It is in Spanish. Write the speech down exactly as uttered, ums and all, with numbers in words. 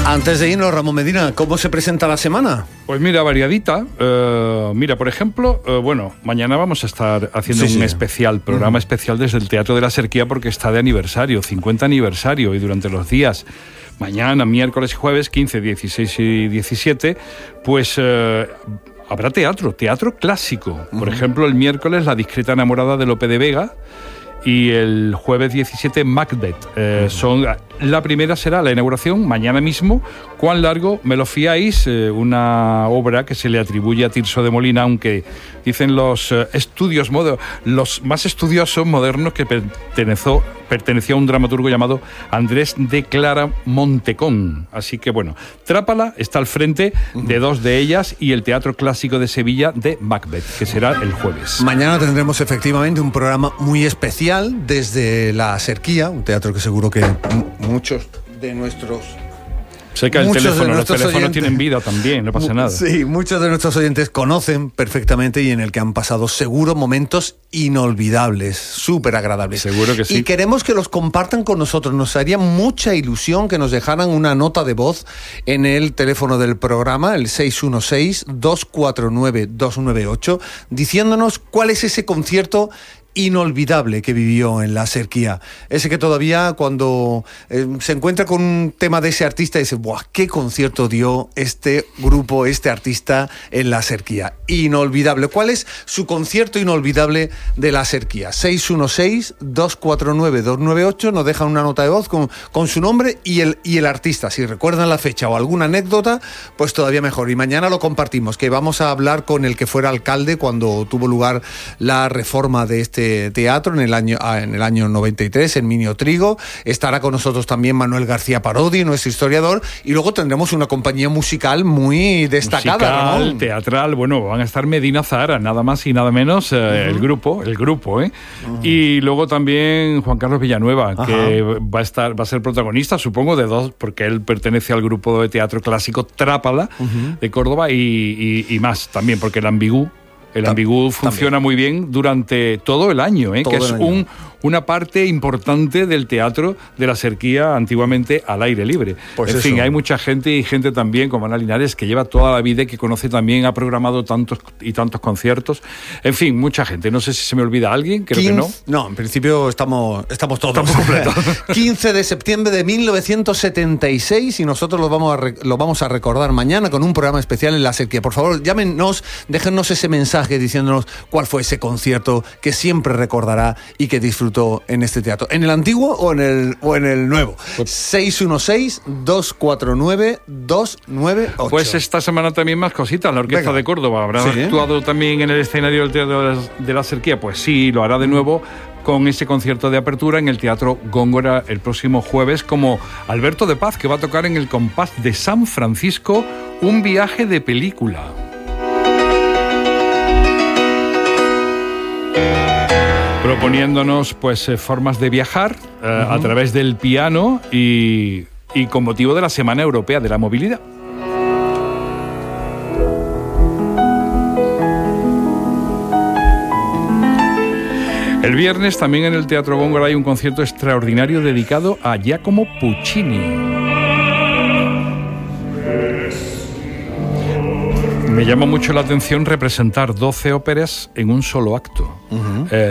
Antes de irnos, Ramón Medina, ¿cómo se presenta la semana? Pues mira, variadita. Uh, mira, por ejemplo, uh, bueno, mañana vamos a estar haciendo sí, un sí. especial, programa uh-huh. especial desde el Teatro de la Serquía, porque está de aniversario, cincuenta aniversario, y durante los días, mañana, miércoles y jueves, quince, dieciséis y diecisiete, pues... Uh, habrá teatro, teatro clásico. Uh-huh. Por ejemplo, el miércoles, La discreta enamorada de Lope de Vega, y el jueves diecisiete, Macbeth. Eh, uh-huh. son, la primera será la inauguración, mañana mismo. ¿Cuán largo? Me lo fiáis, eh, una obra que se le atribuye a Tirso de Molina, aunque dicen los eh, estudios, modo, los más estudiosos modernos, que perteneció, perteneció a un dramaturgo llamado Andrés de Clara Montecón. Así que bueno, Trápala está al frente uh-huh. de dos de ellas, y el Teatro Clásico de Sevilla de Macbeth, que será el jueves. Mañana tendremos efectivamente un programa muy especial desde la Serquía, un teatro que seguro que m- muchos de nuestros... Sé que el teléfono, los teléfonos oyentes, tienen vida también, no pasa nada. Sí, muchos de nuestros oyentes conocen perfectamente y en el que han pasado seguro momentos inolvidables, súper agradables. Seguro que sí. Y queremos que los compartan con nosotros. Nos haría mucha ilusión que nos dejaran una nota de voz en el teléfono del programa, el seis uno seis, dos cuatro nueve, dos nueve ocho, diciéndonos cuál es ese concierto inolvidable que vivió en la Serquía. Ese que todavía cuando eh, se encuentra con un tema de ese artista dice, ¡buah! ¿Qué concierto dio este grupo, este artista en la Serquía? Inolvidable. ¿Cuál es su concierto inolvidable de la Serquía? seis uno seis, dos cuatro nueve, dos nueve ocho, nos dejan una nota de voz con, con su nombre y el, y el artista. Si recuerdan la fecha o alguna anécdota, pues todavía mejor. Y mañana lo compartimos, que vamos a hablar con el que fuera alcalde cuando tuvo lugar la reforma de este teatro en el año en el año noventa y tres, en Minio Trigo. Estará con nosotros también Manuel García Parodi, nuestro historiador, y luego tendremos una compañía musical muy destacada. Musical, Ramón. teatral, bueno, van a estar Medina Zahara, nada más y nada menos, eh, uh-huh. el grupo, el grupo, ¿eh? Uh-huh. Y luego también Juan Carlos Villanueva, uh-huh. que va a estar, va a ser protagonista, supongo, de dos, porque él pertenece al grupo de teatro clásico Trápala, uh-huh. de Córdoba, y, y, y más también, porque el Ambigú El Ambigú funciona también muy bien durante todo el año, ¿eh? que es año. Un, una parte importante del teatro de la Serquía, antiguamente al aire libre. Pues en eso. fin, hay mucha gente y gente también, como Ana Linares, que lleva toda la vida y que conoce también, ha programado tantos y tantos conciertos. En fin, mucha gente. No sé si se me olvida alguien, creo quince, que no. No, en principio estamos, estamos todos. Estamos completos. quince de septiembre de mil novecientos setenta y seis, y nosotros lo vamos, a re, lo vamos a recordar mañana con un programa especial en la Serquía. Por favor, llámenos, déjennos ese mensaje diciéndonos cuál fue ese concierto que siempre recordará y que disfrutó en este teatro. ¿En el antiguo o en el, o en el nuevo? Pues, seis uno seis, dos cuatro nueve, dos nueve ocho. Pues esta semana también más cositas. La Orquesta Venga. de Córdoba habrá ¿Sí? actuado también en el escenario del Teatro de la Serquía. Pues sí, lo hará de nuevo con ese concierto de apertura en el Teatro Góngora el próximo jueves, como Alberto de Paz, que va a tocar en el compás de San Francisco, Un viaje de película. Proponiéndonos pues eh, formas de viajar eh, uh-huh. a través del piano y, y con motivo de la Semana Europea de la Movilidad. El viernes también en el Teatro Góngora hay un concierto extraordinario dedicado a Giacomo Puccini. Me llama mucho la atención representar doce óperas en un solo acto. Uh-huh. Eh,